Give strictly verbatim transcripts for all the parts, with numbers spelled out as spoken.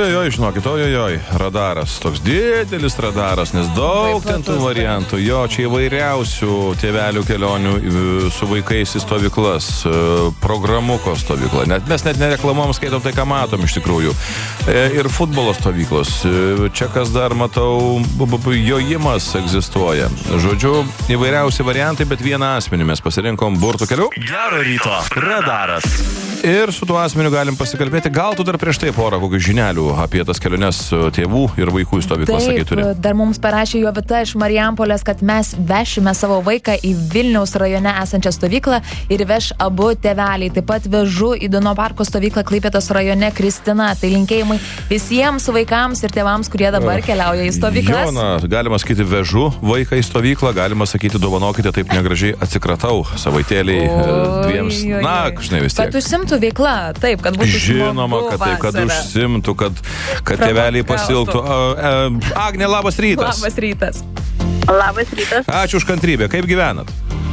Ojojoj, žinokit, ojojoj, radaras, toks didelis radaras, nes daug ten tų variantų, jo, čia įvairiausių tėvelių kelionių su vaikais į stovyklas, programuko stovykla, net, mes net nereklamuom, skaitom tai, ką matom iš tikrųjų, ir futbolo stovyklos, čia kas dar matau, jojimas egzistuoja, žodžiu, įvairiausi variantai, bet vieną asmenį mes pasirinkom burtų keliu. Gero ryto, radaras. Ir su tuo asmeniu galim pasikalbėti. Gal tu dar prieš tai porą kokių žinelių apie tas keliones tėvų ir vaikų į stovyklą, sakai, turi? Taip, dar mums parašė Jovita iš Marijampolės, kad mes vešime savo vaiką į Vilniaus rajone esančią stovyklą ir veš abu tėveliai. Taip pat vežu į Dono parko stovyklą Klaipėdos rajone Kristina. Tai linkėjimai visiems vaikams ir tėvams, kurie dabar keliauja į stovyklas. Jona, galima sakyti, vežu vaiką į stovyklą, galima sakyti, dovanokite, taip negražiai atsikratau savaitėliai dviems. Na, žinai, vis tiek. Kad užsimtų veikla, taip, kad būtų žinoma, kad taip, kad užsimtų, kad, kad tėveliai pasilgtų. Agne, labas rytas. Labas rytas. Labas rytas. Ačiū už kantrybę. Kaip gyvenat?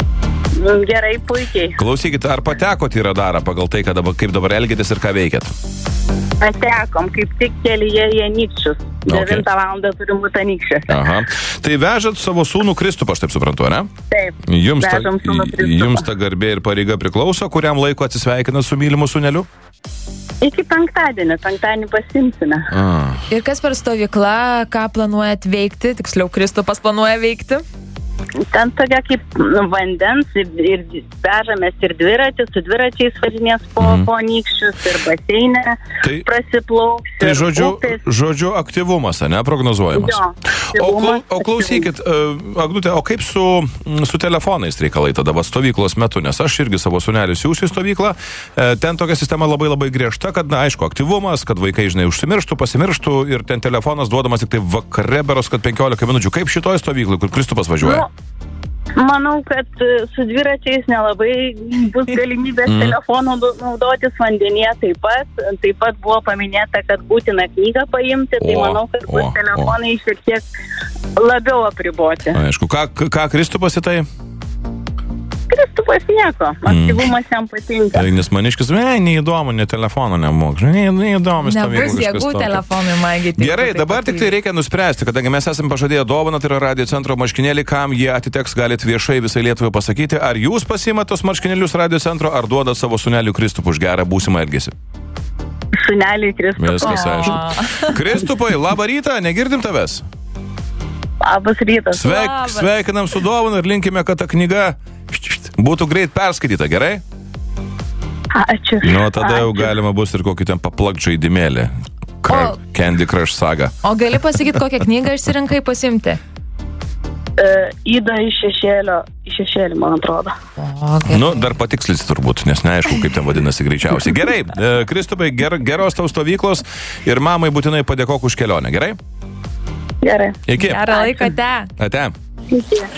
Gerai, puikiai. Klausykit, ar patekot į radarą pagal tai, kad dabar, kaip dabar elgėtės ir ką veikėt? Patekom, kaip tik kelyje į Anykščius. devintą valandą turim būti Anykščiuose. Aha. Tai vežat savo sūnų Kristupą, aš taip suprantu, ne? Taip, jums ta, vežam sūnų Kristupą. Jums ta garbė ir pareiga priklauso, kuriam laiko atsisveikinat su mylimu sūneliu? Iki penktadienio, penktadienį pasimsime. A. Ir kas per stovyklą, ką planuojat veikti, tiksliau Kristupas planuoja veikti? Ten tokia kaip vandens ir, ir vežamės ir dviratį, su dviračiais važinės po, mm. po Anykščius ir baseinę tai, prasiplauks. Tai žodžiu, žodžiu aktyvumas, ne, prognozuojamas. Jo, o, klau, o klausykit, Agnute, o kaip su, su telefonais reikalai tada va, stovyklos metu, nes aš irgi savo sūnelį siūsiu į stovyklą, ten tokia sistema labai labai griežta, kad, na, aišku, aktyvumas, kad vaikai, žinai, užsimirštų, pasimirštų ir ten telefonas duodamas tik tai vakare beros, kad penkiolika minučių. Kaip šitoj stovyklai, kur Kristupas važiuoja? Nu, manau, kad su dviračiais nelabai bus galimybės mm. telefonų naudotis, vandenyje taip pat. Taip pat buvo paminėta, kad būtina knygą paimti, o, tai manau, kad bus o, telefonai o. šiek tiek labiau apriboti. Aišku, ką, ką Kristupas į tai? Kristupas nieko, aktyvumas mm. jam patinka. Tai, nes maniškis, ne, neįdomu, ne telefono nemok, ne, neįdomu. Nebus jėgų telefonui magyti. Gerai, dabar tik tai reikia nuspręsti, kadangi mes esame pažadėję dovaną, tai yra Radio Centro marškinėlį, kam jie atiteks, galite viešai visai Lietuvai pasakyti, ar jūs pasiimat tos marškinėlius Radio Centro, ar duodat savo sūnelių Kristupų už gerą būsimą elgesį. Sūneliui Kristupų. Viskas aišku. Kristupai, labą rytą, negirdim tavęs? Labas rytas. Sveik, sveikinam su dovanu ir linkime, kad ta knyga būtų greit perskaityta, gerai? Ačiū. Nu, tada jau galima bus ir kokį ten paplakt žaidimėlį. Kra- o, Candy Crush saga. O gali pasakyti, kokią knygą išsirinkai pasimti? Uh, Įda iš šešėlio, iš šešėlį, man atrodo. O, nu, dar patikslis turbūt, nes neaišku, kaip ten vadinasi greičiausiai. Gerai, uh, Kristupai, ger, geros tau stovyklos ir mamai būtinai padėkok už kelionę, gerai? Gerai. Iki. Gerą laiką, te. Ate. Iki.